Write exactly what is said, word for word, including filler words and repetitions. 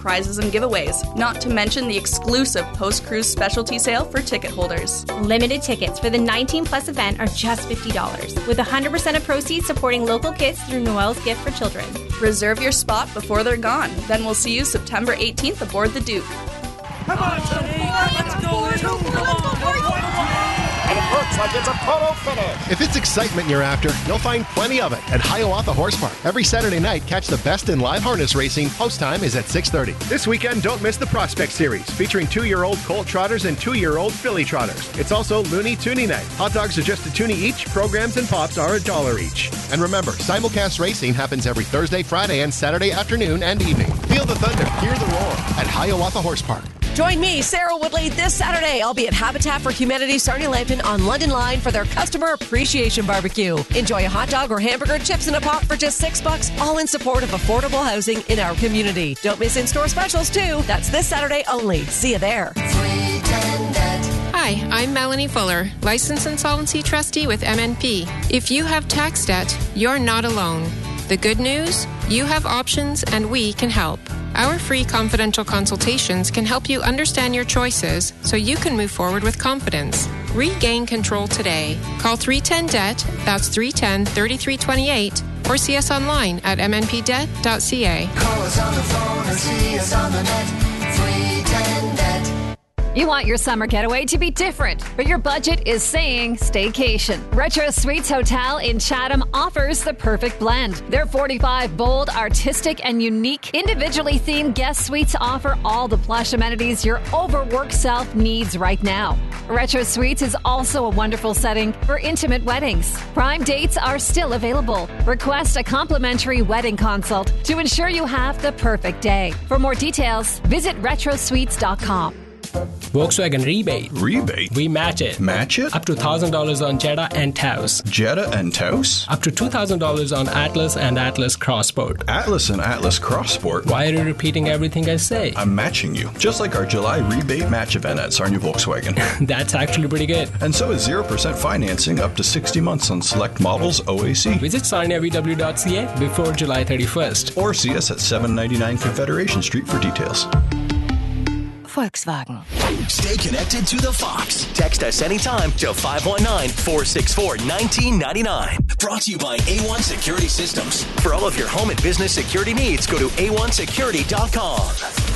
prizes and giveaways, not to mention the exclusive post-cruise specialty sale for ticket holders. Limited tickets for the nineteen plus event are just fifty dollars, with one hundred percent of proceeds supporting local kids through Noel's Gift for Children. Reserve your spot before they're gone. Then we'll see you September eighteenth aboard the Duke. Come on, Tony! Let's go! And it looks like it's a photo finish. If it's excitement you're after, you'll find plenty of it at Hiawatha Horse Park. Every Saturday night, catch the best in live harness racing. Post time is at six thirty. This weekend, don't miss the Prospect Series, featuring two-year-old colt trotters and two-year-old filly trotters. It's also Looney Toonie Night. Hot dogs are just a toonie each. Programs and pops are a dollar each. And remember, simulcast racing happens every Thursday, Friday, and Saturday afternoon and evening. Feel the thunder, hear the roar at Hiawatha Horse Park. Join me, Sarah Woodley, this Saturday. I'll be at Habitat for Humanity Sarnia Lambton on London Line for their Customer Appreciation Barbecue. Enjoy a hot dog or hamburger, chips in a pot for just six bucks, all in support of affordable housing in our community. Don't miss in-store specials, too. That's this Saturday only. See you there. Hi, I'm Melanie Fuller, Licensed Insolvency Trustee with M N P. If you have tax debt, you're not alone. The good news? You have options and we can help. Our free confidential consultations can help you understand your choices so you can move forward with confidence. Regain control today. Call three one zero D E B T, that's three one zero, three three two eight, or see us online at m n p debt dot c a. Call us on the phone or see us on the net, three one zero D E B T. You want your summer getaway to be different, but your budget is saying staycation. Retro Suites Hotel in Chatham offers the perfect blend. Their forty-five bold, artistic, and unique, individually themed guest suites offer all the plush amenities your overworked self needs right now. Retro Suites is also a wonderful setting for intimate weddings. Prime dates are still available. Request a complimentary wedding consult to ensure you have the perfect day. For more details, visit retro suites dot com. Volkswagen rebate. Rebate? We match it. Match it? Up to one thousand dollars on Jetta and Taos. Jetta and Taos? Up to two thousand dollars on Atlas and Atlas Crossport. Atlas and Atlas Crossport? Why are you repeating everything I say? I'm matching you. Just like our July rebate match event at Sarnia Volkswagen. That's actually pretty good. And so is zero percent financing up to sixty months on select models O A C. Visit sarnia v w dot c a before July thirty-first. Or see us at seven ninety-nine Confederation Street for details. Volkswagen. Stay connected to the Fox. Text us anytime to five one nine, four six four, one nine nine nine. Brought to you by A one Security Systems. For all of your home and business security needs, go to a one security dot com.